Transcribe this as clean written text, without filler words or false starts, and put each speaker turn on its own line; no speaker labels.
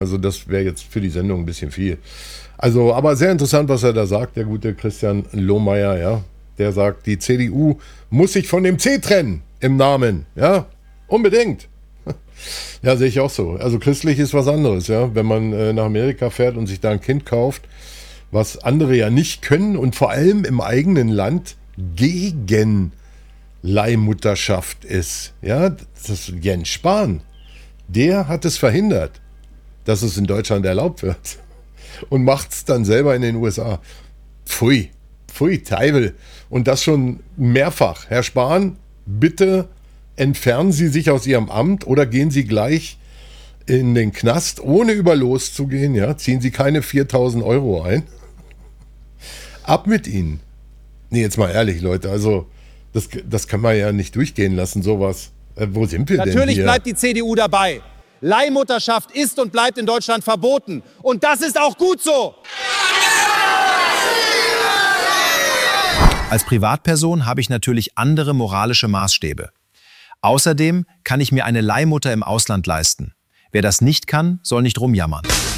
Also das wäre jetzt für die Sendung ein bisschen viel. Also, aber sehr interessant, was er da sagt, der gute Christian Lohmeier, ja. Der sagt, die CDU muss sich von dem C trennen im Namen, ja. Unbedingt. Ja, sehe ich auch so. Also christlich ist was anderes, ja. Wenn man nach Amerika fährt und sich da ein Kind kauft, was andere ja nicht können und vor allem im eigenen Land gegen Leihmutterschaft ist. Ja, das ist Jens Spahn. Der hat es verhindert, dass es in Deutschland erlaubt wird. Und macht es dann selber in den USA. Pfui, Teufel. Und das schon mehrfach. Herr Spahn, bitte entfernen Sie sich aus Ihrem Amt oder gehen Sie gleich in den Knast, ohne über Los zu gehen. Ja? Ziehen Sie keine 4.000 Euro ein. Ab mit Ihnen. Nee, jetzt mal ehrlich, Leute. Also, das kann man ja nicht durchgehen lassen, sowas. Wo sind wir denn hier?
Natürlich bleibt die CDU dabei. Leihmutterschaft ist und bleibt in Deutschland verboten. Und das ist auch gut so.
Als Privatperson habe ich natürlich andere moralische Maßstäbe. Außerdem kann ich mir eine Leihmutter im Ausland leisten. Wer das nicht kann, soll nicht rumjammern.